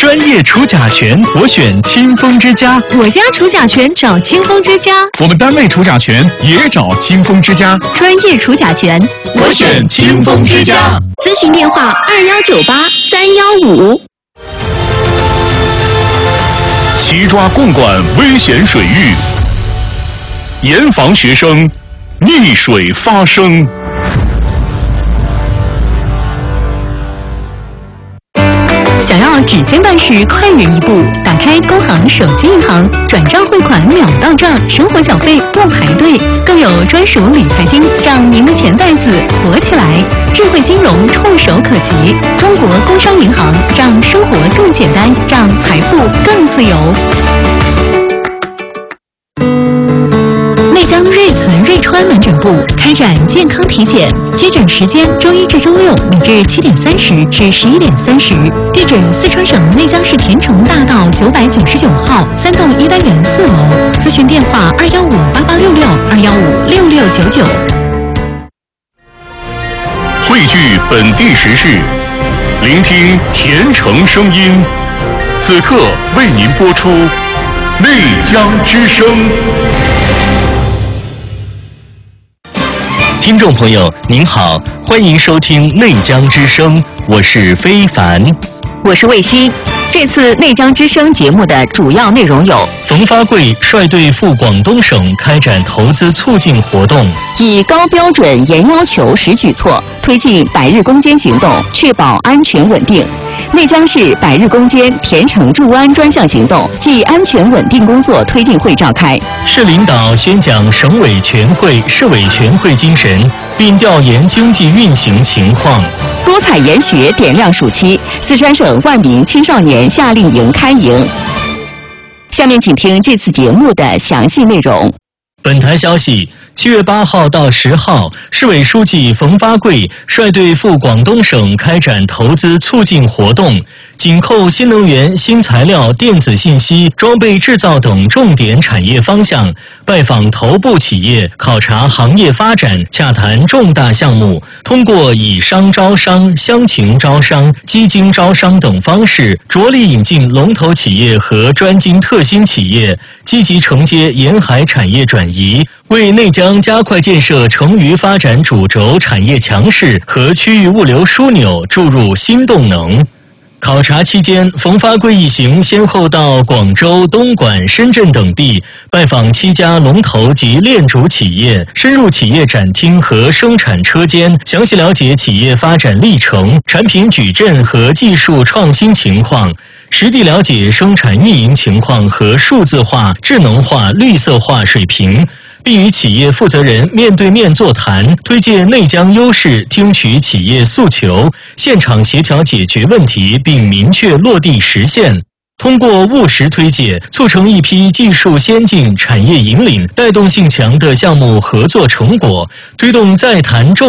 专业除甲醛，我选清风之家。 我家除甲醛找清风之家。 我们单位除甲醛也找清风之家。 专业除甲醛， 我选清风之家。 咨询电话2198-315。 齐抓共管危险水域，严防学生溺水发生。 想要指尖办事快人一步，打开工行手机银行，转账汇款秒到账，生活缴费不排队，更有专属理财金，让您的钱袋子活起来。智慧金融触手可及，中国工商银行让生活更简单，让财富更自由。内江瑞慈瑞川门诊部开展健康体检，接诊时间周一至周六每日7点30至11点30，地址四川省内江市田城大道999号3栋1单元4楼，咨询电话2158866，2156699。 汇聚本地时事，聆听田城声音。此刻为您播出内江之声。听众朋友您好，欢迎收听内江之声，我是非凡， 我是卫西。这次内江之声节目的主要内容有： 冯发贵率队赴广东省开展投资促进活动， 以高标准严要求实举措，推进百日攻坚行动，确保安全稳定。内江市百日攻坚田城驻安专项行动暨安全稳定工作推进会召开， 市领导宣讲省委全会、市委全会精神，并调研经济运行情况。 多彩研学点亮暑期，四川省万名青少年夏令营开营。下面请听这次节目的详细内容。 本台消息，7月8号到10号，市委书记冯发贵率队赴广东省开展投资促进活动，紧扣新能源、新材料、电子信息、装备制造等重点产业方向，拜访头部企业，考察行业发展，洽谈重大项目。通过以商招商、乡情招商、基金招商等方式，着力引进龙头企业和专精特新企业，积极承接沿海产业转移，为内江加快建设成渝发展主轴产业强势和区域物流枢纽注入新动能。考察期间，冯发贵一行先后到广州、东莞、深圳等地，拜访7家龙头及链主企业，深入企业展厅和生产车间，详细了解企业发展历程、产品矩阵和技术创新情况，实地了解生产运营情况和数字化、智能化、绿色化水平，并与企业负责人面对面座谈，推介内江优势，听取企业诉求，现场协调解决问题，并明确落地实现。通过务实推介，促成一批技术先进、产业引领、带动性强的项目合作成果，推动再谈重